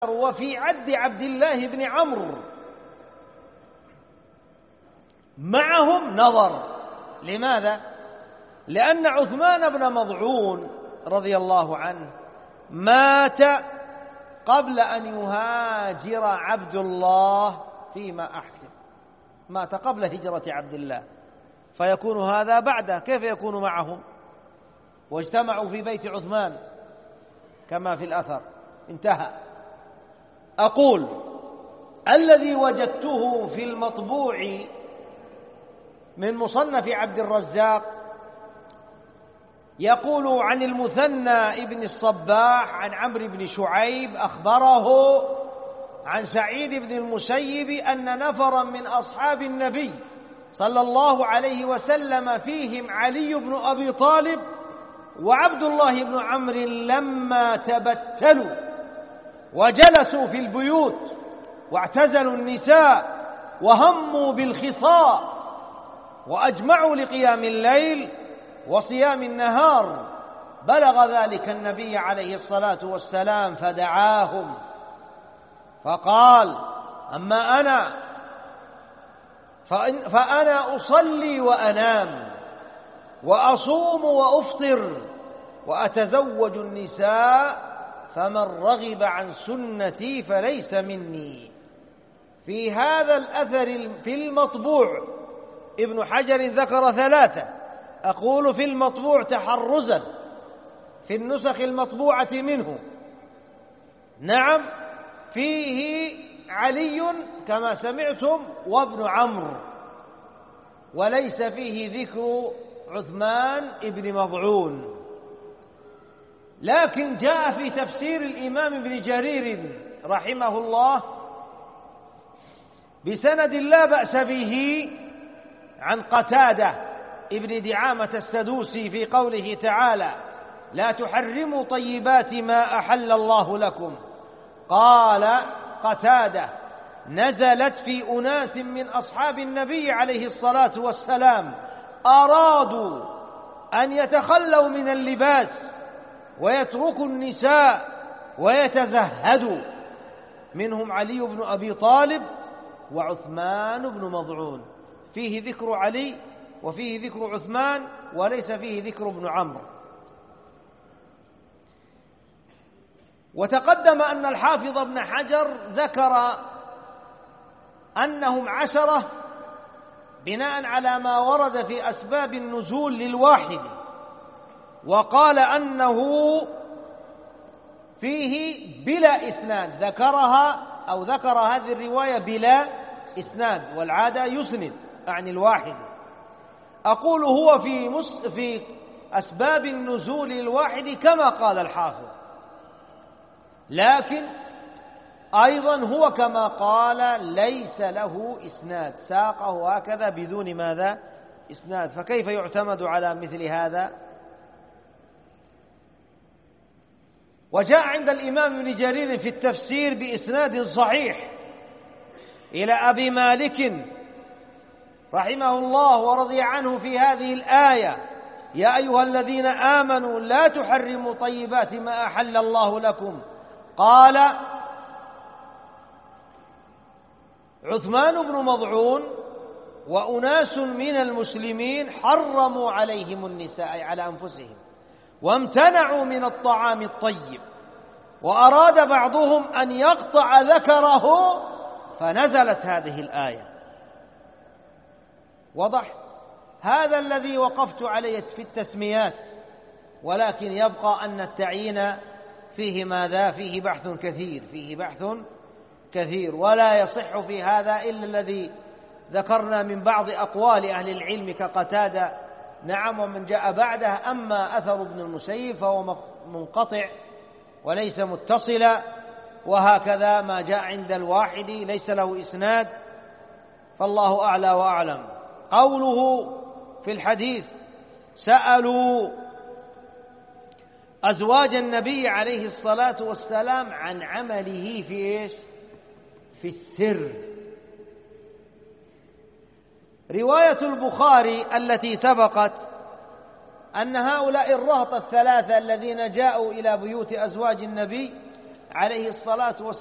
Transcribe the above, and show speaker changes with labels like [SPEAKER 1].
[SPEAKER 1] وفي عد عبد الله بن عمرو معهم نظر. لماذا؟ لأن عثمان بن مضعون رضي الله عنه مات قبل أن يهاجر عبد الله فيما أحسب، مات قبل هجرة عبد الله، فيكون هذا بعده، كيف يكون معهم؟ واجتمعوا في بيت عثمان كما في الأثر. انتهى. أقول الذي وجدته في المطبوع من مصنف عبد الرزاق يقول عن المثنى ابن الصباح عن عمرو بن شعيب أخبره عن سعيد بن المسيب أن نفرا من أصحاب النبي صلى الله عليه وسلم فيهم علي بن أبي طالب وعبد الله بن عمرو لما تبتلوا وجلسوا في البيوت واعتزلوا النساء وهموا بالخصاء وأجمعوا لقيام الليل وصيام النهار، بلغ ذلك النبي عليه الصلاة والسلام فدعاهم فقال: أما أنا فأنا أصلي وأنام وأصوم وأفطر وأتزوج النساء، فمن رغب عن سنتي فليس مني. في هذا الأثر في المطبوع ابن حجر ذكر ثلاثة، أقول في المطبوع تحرزا في النسخ المطبوعة منه. نعم، فيه علي كما سمعتم وابن عمرو، وليس فيه ذكر عثمان ابن مضعون. لكن جاء في تفسير الإمام ابن جرير رحمه الله بسند لا بأس به عن قتادة ابن دعامة السدوسي في قوله تعالى: لا تحرموا طيبات ما أحل الله لكم. قال قتادة: نزلت في أناس من أصحاب النبي عليه الصلاة والسلام أرادوا أن يتخلوا من اللباس ويتركوا النساء ويتزهدوا، منهم علي بن أبي طالب وعثمان بن مضعون. فيه ذكر علي وفيه ذكر عثمان وليس فيه ذكر ابن عمرو. وتقدم أن الحافظ ابن حجر ذكر أنهم 10 بناء على ما ورد في أسباب النزول للواحد، وقال أنه فيه بلا إسناد، ذكر هذه الرواية بلا إسناد، والعادة يسند عن الواحد. أقول هو في أسباب النزول للواحد كما قال الحافظ، لكن أيضا هو كما قال ليس له إسناد، ساقه هكذا بدون ماذا؟ إسناد، فكيف يعتمد على مثل هذا؟ وجاء عند الإمام ابن جرير في التفسير بإسناد صحيح إلى أبي مالك رحمه الله ورضي عنه في هذه الآية: يا أيها الذين آمنوا لا تحرموا طيبات ما أحل الله لكم. قال عثمان بن مضعون وأناس من المسلمين حرموا عليهم النساء على أنفسهم وامتنعوا من الطعام الطيب، وأراد بعضهم أن يقطع ذكره فنزلت هذه الآية. وضح هذا الذي وقفت عليه في التسميات، ولكن يبقى أن التعيين فيه ماذا؟ فيه بحث كثير، ولا يصح في هذا إلا الذي ذكرنا من بعض أقوال أهل العلم كقتادة، نعم، ومن جاء بعده. أما أثر ابن المسيب فهو منقطع وليس متصلا، وهكذا ما جاء عند الواحد ليس له إسناد، فالله أعلى وأعلم. قوله في الحديث: سألوا أزواج النبي عليه الصلاة والسلام عن عمله في إيش؟ في السر. رواية البخاري التي سبقت أن هؤلاء الرهط 3 الذين جاءوا إلى بيوت أزواج النبي عليه الصلاة والسلام